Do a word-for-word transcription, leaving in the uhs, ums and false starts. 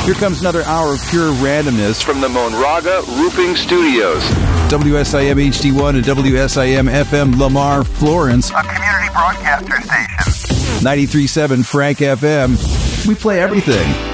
Here comes another hour of pure randomness from the Monraga Roofing Studios. W S I M H D one and W S I M F M Lamar, Florence. A community broadcaster station. ninety-three point seven Frank F M. We play everything.